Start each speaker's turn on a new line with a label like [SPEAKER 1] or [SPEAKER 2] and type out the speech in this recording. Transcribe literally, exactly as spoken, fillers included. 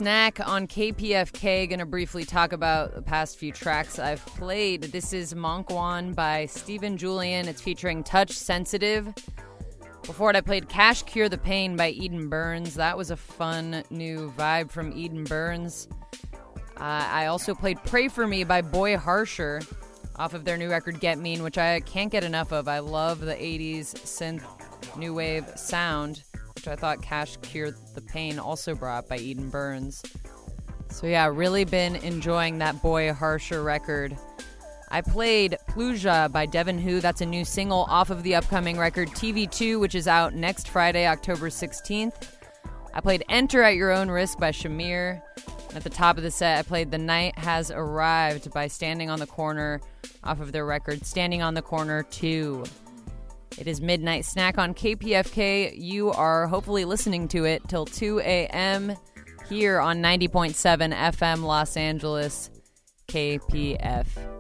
[SPEAKER 1] Snack on K P F K. Gonna briefly talk about the past few tracks I've played. This is Monkwan by Stephen Julian. It's featuring Touch Sensitive. Before it, I played Cash Cure the Pain by Eden Burns. That was a fun new vibe from Eden Burns. Uh, I also played Pray For Me by Boy Harsher off of their new record Get Mean, which I can't get enough of. I love the eighties synth new wave sound, which I thought Cash Cure the Pain also brought by Eden Burns. So yeah, really been enjoying that Boy Harsher record. I played Pluja by Devin Hu. That's a new single off of the upcoming record T V two, which is out next Friday, October sixteenth. I played Enter at Your Own Risk by Shamir. And at the top of the set, I played The Night Has Arrived by Standing on the Corner off of their record Standing on the Corner two. It is Midnight Snack on K P F K. You are hopefully listening to it till two a.m. here on ninety point seven F M Los Angeles, K P F K.